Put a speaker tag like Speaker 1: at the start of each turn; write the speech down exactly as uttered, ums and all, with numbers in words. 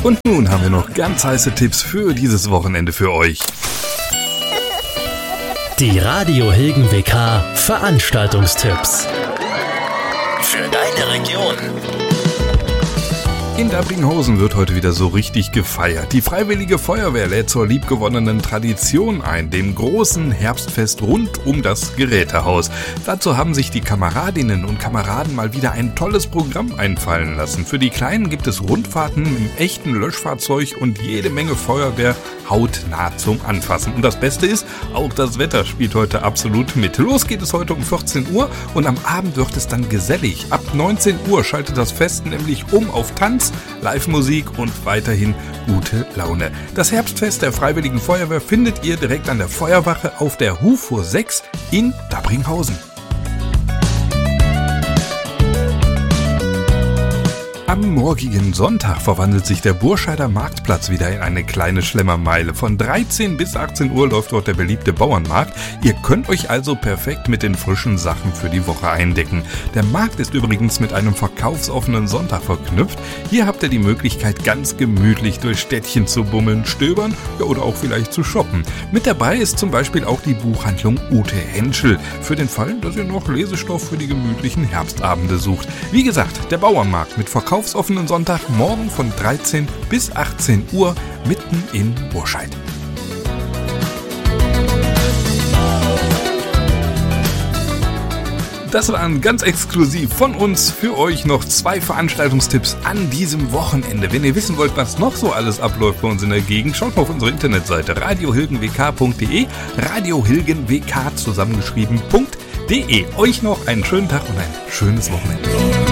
Speaker 1: Und nun haben wir noch ganz heiße Tipps für dieses Wochenende für euch.
Speaker 2: Die Radio Hilgen W K Veranstaltungstipps für deine Region.
Speaker 1: In Dabringhausen wird heute wieder so richtig gefeiert. Die Freiwillige Feuerwehr lädt zur liebgewonnenen Tradition ein, dem großen Herbstfest rund um das Gerätehaus. Dazu haben sich die Kameradinnen und Kameraden mal wieder ein tolles Programm einfallen lassen. Für die Kleinen gibt es Rundfahrten im echten Löschfahrzeug und jede Menge Feuerwehr hautnah zum Anfassen. Und das Beste ist, auch das Wetter spielt heute absolut mit. Los geht es heute um vierzehn Uhr und am Abend wird es dann gesellig. Ab neunzehn Uhr schaltet das Fest nämlich um auf Tanz, Live-Musik und weiterhin gute Laune. Das Herbstfest der Freiwilligen Feuerwehr findet ihr direkt an der Feuerwache auf der Hufur sechs in Dabringhausen. Am morgigen Sonntag verwandelt sich der Burscheider Marktplatz wieder in eine kleine Schlemmermeile. Von dreizehn bis achtzehn Uhr läuft dort der beliebte Bauernmarkt. Ihr könnt euch also perfekt mit den frischen Sachen für die Woche eindecken. Der Markt ist übrigens mit einem verkaufsoffenen Sonntag verknüpft. Hier habt ihr die Möglichkeit, ganz gemütlich durch Städtchen zu bummeln, stöbern ja, oder auch vielleicht zu shoppen. Mit dabei ist zum Beispiel auch die Buchhandlung Ute Henschel, für den Fall, dass ihr noch Lesestoff für die gemütlichen Herbstabende sucht. Wie gesagt, der Bauernmarkt mit Verkauf offenen Sonntag morgen von dreizehn bis achtzehn Uhr mitten in Burscheid. Das waren ganz exklusiv von uns für euch noch zwei Veranstaltungstipps an diesem Wochenende. Wenn ihr wissen wollt, was noch so alles abläuft bei uns in der Gegend, schaut mal auf unsere Internetseite radio hilgen w k punkt d e, radio hilgen w k zusammengeschrieben punkt d e. Euch noch einen schönen Tag und ein schönes Wochenende.